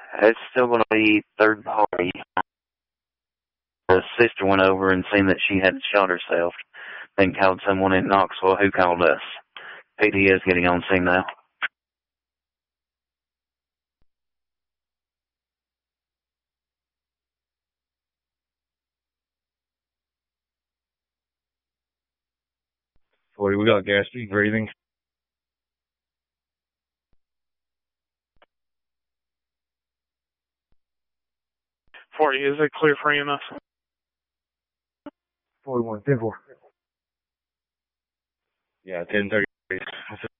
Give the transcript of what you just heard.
It's still going to be third party. The sister went over and seen that she had shot herself, then called someone in Knoxville who called us. PD is getting on scene now. Boy, we got gasping, breathing. Is it clear for EMS? 41, 10-4. Yeah, 10:30.